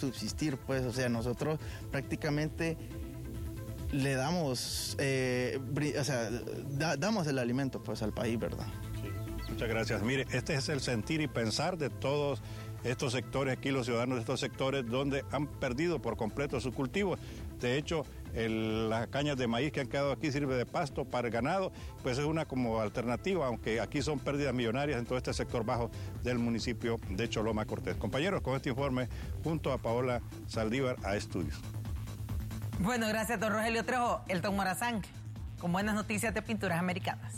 subsistir, pues, o sea, nosotros prácticamente le damos, damos el alimento, pues, al país, ¿verdad? Sí. Muchas gracias. Mire, este es el sentir y pensar de todos estos sectores, aquí los ciudadanos de estos sectores, donde han perdido por completo sus cultivos. De hecho, las cañas de maíz que han quedado aquí sirve de pasto para el ganado, pues es una como alternativa, aunque aquí son pérdidas millonarias en todo este sector bajo del municipio de Choloma Cortés. Compañeros, con este informe, junto a Paola Saldívar, a Estudios. Bueno, gracias, don Rogelio Trejo. Elton Morazán, con buenas noticias de Pinturas Americanas.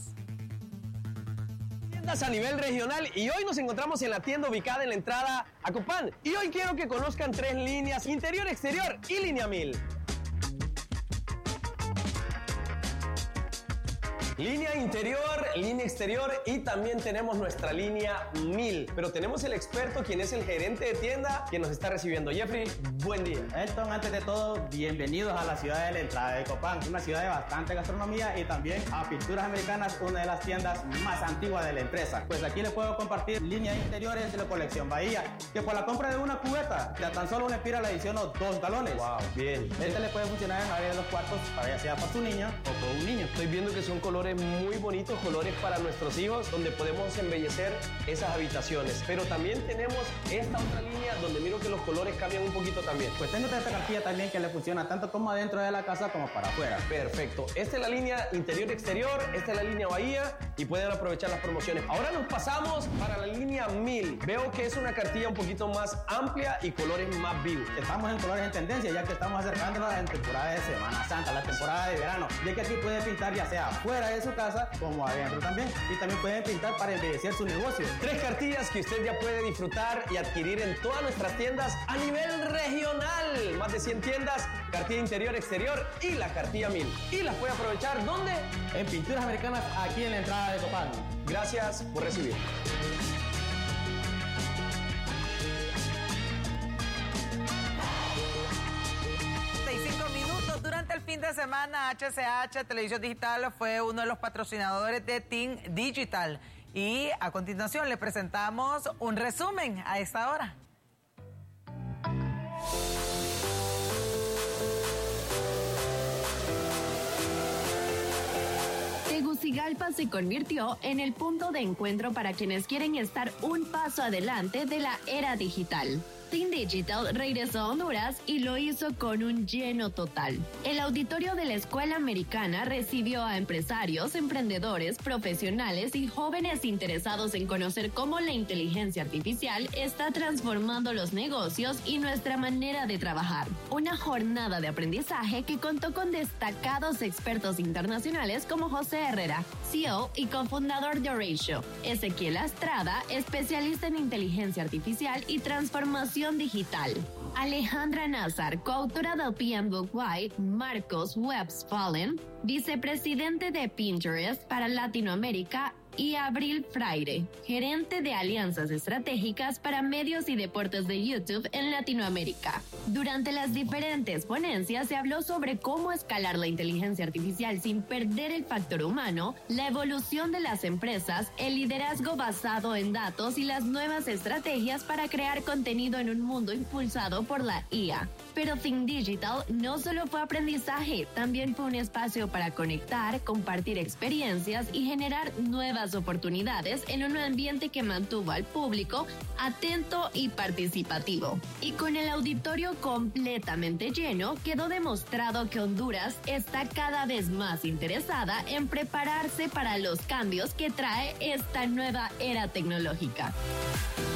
A nivel regional, y hoy nos encontramos en la tienda ubicada en la entrada a Copán, y hoy quiero que conozcan 3 líneas: interior, exterior y línea 1000. Línea interior, línea exterior y también tenemos nuestra línea 1000. Pero tenemos el experto, quien es el gerente de tienda, que nos está recibiendo. Jeffrey, buen día. Elton, antes de todo, bienvenidos a la ciudad de la entrada de Copán, una ciudad de bastante gastronomía, y también a Pinturas Americanas, una de las tiendas más antiguas de la empresa. Pues aquí les puedo compartir líneas interiores de la colección Bahía, que por la compra de una cubeta, ya tan solo un Espira le adiciono 2 galones. Wow, bien. Este le puede funcionar en la área de los cuartos, para ya sea para su niño o para un niño. Estoy viendo que son colores muy bonitos, colores para nuestros hijos, donde podemos embellecer esas habitaciones. Pero también tenemos esta otra línea donde miro que los colores cambian un poquito también. Pues tengo esta cartilla también que le funciona tanto como adentro de la casa como para afuera. Perfecto. Esta es la línea interior-exterior, esta es la línea Bahía y pueden aprovechar las promociones. Ahora nos pasamos para la línea 1000. Veo que es una cartilla un poquito más amplia y colores más vivos. Estamos en colores en tendencia, ya que estamos acercándonos en temporada de Semana Santa, la temporada de verano, ya que aquí pueden pintar ya sea fuera de su casa como adentro también, y también pueden pintar para embellecer su negocio. 3 cartillas que usted ya puede disfrutar y adquirir en todas nuestras tiendas a nivel regional. Más de 100 tiendas, cartilla interior, exterior y la cartilla 1000. Y las puede aprovechar, ¿dónde? En Pinturas Americanas, aquí en la entrada de Copán. Gracias por recibir. Durante el fin de semana, HCH Televisión Digital fue uno de los patrocinadores de Team Digital. Y a continuación le presentamos un resumen a esta hora. Tegucigalpa se convirtió en el punto de encuentro para quienes quieren estar un paso adelante de la era digital. Team Digital regresó a Honduras y lo hizo con un lleno total. El auditorio de la Escuela Americana recibió a empresarios, emprendedores, profesionales y jóvenes interesados en conocer cómo la inteligencia artificial está transformando los negocios y nuestra manera de trabajar. Una jornada de aprendizaje que contó con destacados expertos internacionales como José Herrera, CEO y cofundador de Horatio, Ezequiel Astrada, especialista en inteligencia artificial y transformación digital, Alejandra Nazar, coautora del PM Book White, Marcos Westphalen, vicepresidente de Pinterest para Latinoamérica, y Abril Fraire, gerente de alianzas estratégicas para medios y deportes de YouTube en Latinoamérica. Durante las diferentes ponencias se habló sobre cómo escalar la inteligencia artificial sin perder el factor humano, la evolución de las empresas, el liderazgo basado en datos y las nuevas estrategias para crear contenido en un mundo impulsado por la IA. Pero Think Digital no solo fue aprendizaje, también fue un espacio para conectar, compartir experiencias y generar nuevas oportunidades en un ambiente que mantuvo al público atento y participativo. Y con el auditorio completamente lleno, quedó demostrado que Honduras está cada vez más interesada en prepararse para los cambios que trae esta nueva era tecnológica.